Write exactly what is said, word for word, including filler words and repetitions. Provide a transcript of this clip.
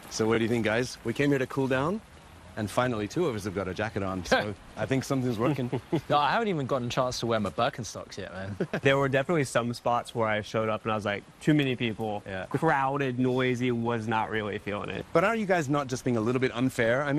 So what do you think, guys? We came here to cool down, and finally two of us have got a jacket on, so I think something's working. No, I haven't even gotten a chance to wear my Birkenstocks yet, man. There were definitely some spots where I showed up and I was like, too many people, Yeah. crowded, noisy, was not really feeling it. But are you guys not just being a little bit unfair? I mean,